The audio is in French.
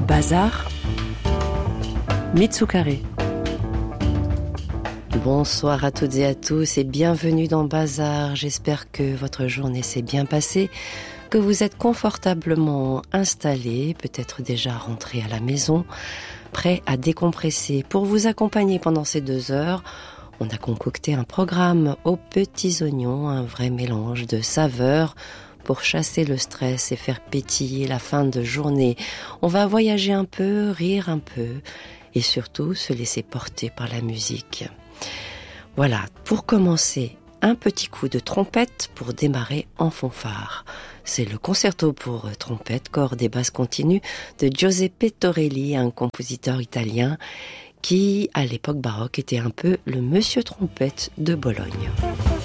Bazar, Mitsukare. Bonsoir à toutes et à tous et bienvenue dans Bazar. J'espère que votre journée s'est bien passée, que vous êtes confortablement installés, peut-être déjà rentrés à la maison, prêts à décompresser. Pour vous accompagner pendant ces 2 heures, on a concocté un programme aux petits oignons, un vrai mélange de saveurs pour chasser le stress et faire pétiller la fin de journée. On va voyager un peu, rire un peu et surtout se laisser porter par la musique. Voilà, pour commencer, un petit coup de trompette pour démarrer en fanfare. C'est le concerto pour trompette, cordes et basses continues de Giuseppe Torelli, un compositeur italien qui, à l'époque baroque, était un peu le monsieur trompette de Bologne.